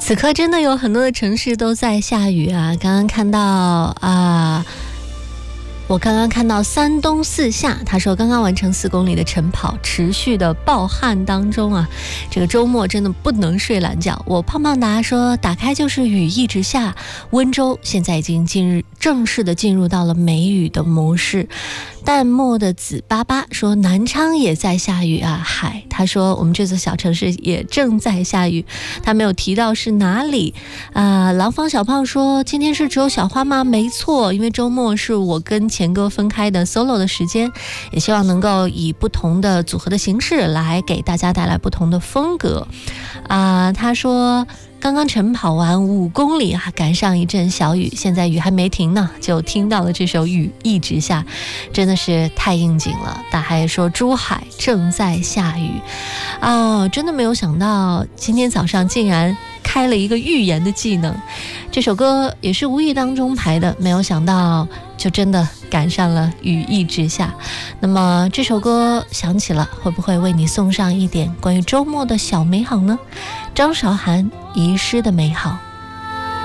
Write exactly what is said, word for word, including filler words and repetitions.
此刻真的有很多的城市都在下雨啊！刚刚看到啊，我刚刚看到山东四下，他说刚刚完成四公里的晨跑，持续的暴汗当中啊，这个周末真的不能睡懒觉。我胖胖达说，打开就是雨一直下，温州现在已经进入正式的进入到了梅雨的模式。淡漠的紫巴巴说，南昌也在下雨啊，海他说我们这座小城市也正在下雨，他没有提到是哪里啊、呃。廊坊小胖说，今天是只有小花吗？没错，因为周末是我跟钱哥分开的 solo 的时间，也希望能够以不同的组合的形式来给大家带来不同的风格啊、呃。他说刚刚晨跑完五公里啊，赶上一阵小雨，现在雨还没停呢，就听到了这首雨一直下，真的是太应景了。大海也说珠海正在下雨哦，真的没有想到今天早上竟然开了一个预言的技能，这首歌也是无意当中排的，没有想到就真的赶上了雨一直下。那么这首歌响起了，会不会为你送上一点关于周末的小美好呢？张韶涵遗失的美好。